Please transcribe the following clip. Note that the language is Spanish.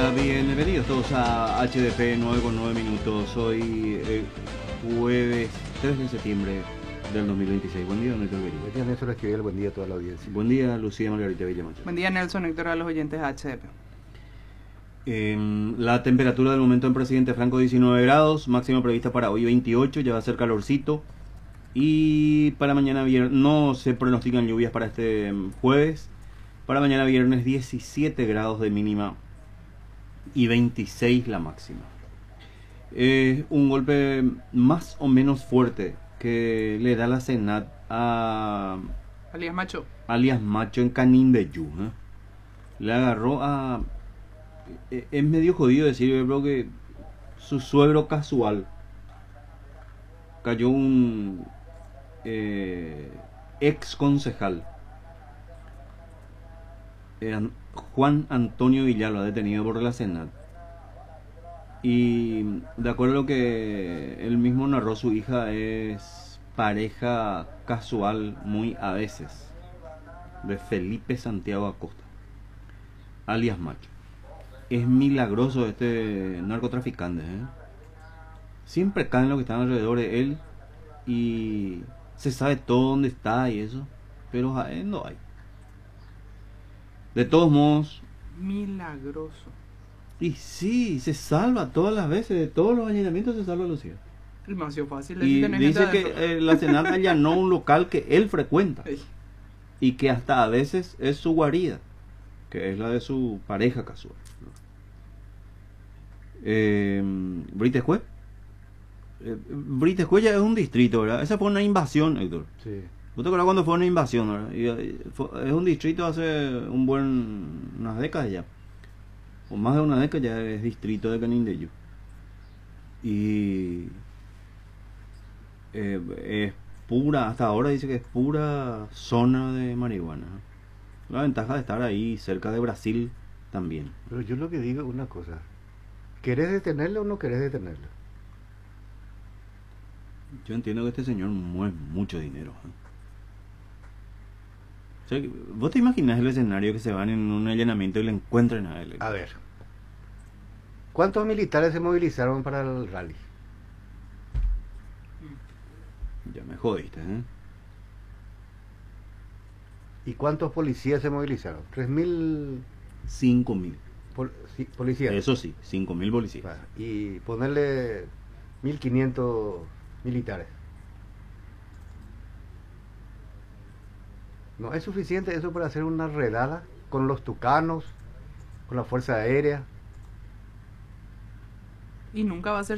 Bienvenidos todos a HDP 9:09. Hoy jueves 3 de septiembre del 2026. Buen día, don Héctor Beris. Buen día, Nelson Esquivel. Buen día a toda la audiencia. Buen día, Lucía Margarita Villamacho. Buen día, Nelson Héctor, a los oyentes de HDP. La temperatura del momento en Presidente Franco 19 grados, máxima prevista para hoy 28, ya va a ser calorcito. Y para mañana viernes, no se pronostican lluvias para este jueves. Para mañana viernes 17 grados de mínima y 26 la máxima. Es un golpe más o menos fuerte que le da la Senat a alias Macho en Canindeyú, ¿eh? Le agarró a... Es medio jodido decir, yo creo que su suegro casual cayó un ex concejal. Juan Antonio Villalba, detenido por la Senat. Y de acuerdo a lo que él mismo narró, su hija es pareja casual muy a veces de Felipe Santiago Acosta, alias Macho. Es milagroso este narcotraficante, ¿eh? Siempre caen los que están alrededor de él y se sabe todo dónde está y eso, pero a él no hay. De todos modos, milagroso. Y sí, se salva todas las veces, de todos los allanamientos se salva Lucía. Es demasiado fácil. Y dice que la Senat allanó un local que él frecuenta. Ey. Y que hasta a veces es su guarida, que es la de su pareja casual. Britescue. Britescue ya es un distrito, ¿verdad? Esa fue una invasión, Héctor. Sí. ¿Vos te acuerdas cuando fue una invasión, verdad? Es un distrito hace unas décadas ya. O más de una década ya es distrito de Canindeyú. Y es pura, hasta ahora dice que es pura zona de marihuana. La ventaja de estar ahí cerca de Brasil también. Pero yo lo que digo es una cosa. ¿Querés detenerlo o no querés detenerlo? Yo entiendo que este señor mueve mucho dinero, ¿eh? O sea, ¿vos te imaginas el escenario que se van en un allanamiento y le encuentren a él? A ver. ¿Cuántos militares se movilizaron para el rally? Ya me jodiste, ¿eh? ¿Y cuántos policías se movilizaron? 3.000 5.000. Policías. Eso sí, 5.000 policías. Bueno, y ponerle 1.500 militares. ¿No es suficiente eso para hacer una redada con los tucanos, con la Fuerza Aérea? Y nunca va a ser